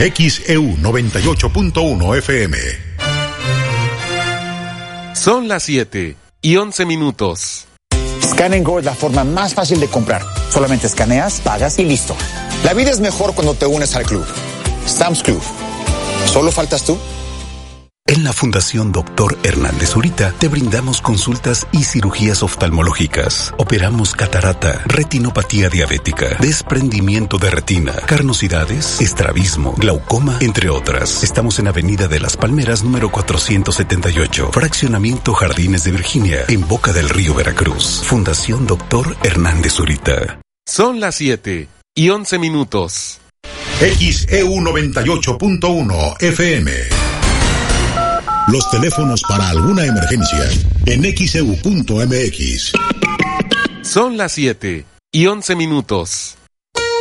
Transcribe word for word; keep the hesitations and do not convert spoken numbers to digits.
X E U noventa y ocho punto uno F M. Son las siete y once minutos. Scan and Go es la forma más fácil de comprar. Solamente escaneas, pagas y listo. La vida es mejor cuando te unes al club. Sam's Club. ¿Solo faltas tú? En la Fundación Doctor Hernández Zurita te brindamos consultas y cirugías oftalmológicas. Operamos catarata, retinopatía diabética, desprendimiento de retina, carnosidades, estrabismo, glaucoma, entre otras. Estamos en Avenida de las Palmeras, número cuatrocientos setenta y ocho, Fraccionamiento Jardines de Virginia, en Boca del Río, Veracruz. Fundación Doctor Hernández Zurita. Son las siete y once minutos. X E U noventa y ocho punto uno F M. Los teléfonos para alguna emergencia en X E U punto M X. Son las siete y once minutos.